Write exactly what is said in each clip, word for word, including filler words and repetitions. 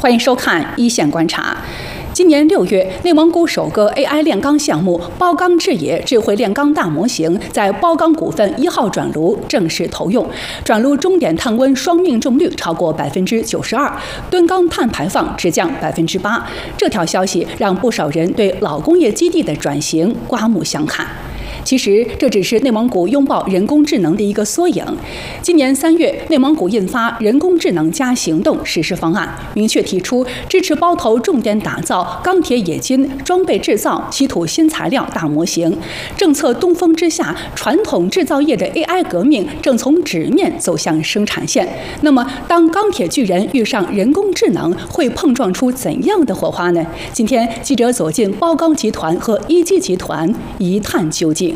欢迎收看一线观察。今年六月，内蒙古首个 A I 炼钢项目包钢制冶智慧炼钢大模型在包钢股份一号转炉正式投用，转炉终点碳温双命中率超过百分之九十二，吨钢碳排放只降百分之八。这条消息让不少人对老工业基地的转型刮目相看。其实，这只是内蒙古拥抱人工智能的一个缩影。今年三月，内蒙古印发《人工智能加行动实施方案》，明确提出支持包头重点打造钢铁冶金、装备制造、稀土新材料大模型。政策东风之下，传统制造业的 A I 革命正从纸面走向生产线。那么，当钢铁巨人遇上人工智能，会碰撞出怎样的火花呢？今天，记者走进包钢集团和一机集团，一探究竟。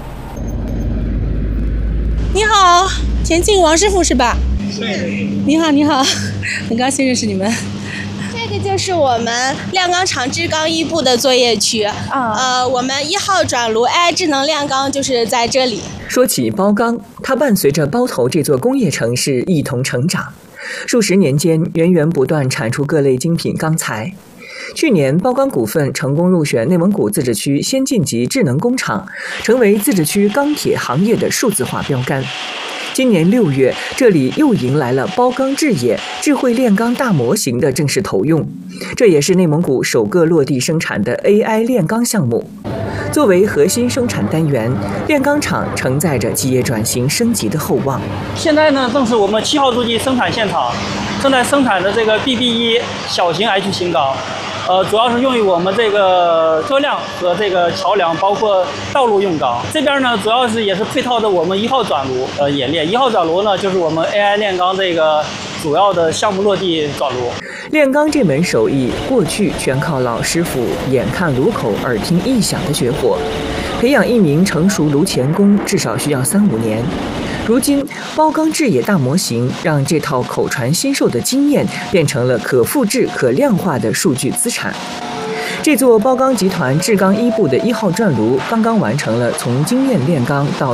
你好，前进王师傅是吧？ 对。 你好，你好，很高兴认识你们。 这个就是我们炼钢厂制钢一部的作业区啊，呃，我们一号转炉 A I 智能炼钢就是在这里。 说起包钢，它伴随着包头这座工业城市一同成长，数十年间源源不断产出各类精品钢材。去年，包钢股份成功入选内蒙古自治区先进级智能工厂，成为自治区钢铁行业的数字化标杆。今年六月，这里又迎来了包钢制冶智慧炼钢大模型的正式投用，这也是内蒙古首个落地生产的 A I 炼钢项目。作为核心生产单元，炼钢厂承载着企业转型升级的厚望。 现在呢，正是我们七号筑基生产现场，正在生产的这个 B B 一小型 H 型钢。呃，主要是用于我们这个车辆和这个桥梁，包括道路用钢。这边呢，主要是也是配套的我们一号转炉呃冶炼。一号转炉呢，就是我们 A I 炼钢这个主要的项目落地转炉。 炼钢这门手艺，过去全靠老师傅眼看炉口，耳听异响的绝活。培养一名成熟炉钳工，至少需要三五年。如今，包钢制冶大模型让这套口传心授的经验变成了可复制、可量化的数据资产。这座包钢集团制钢一部的一号转炉刚刚完成了从经验炼钢到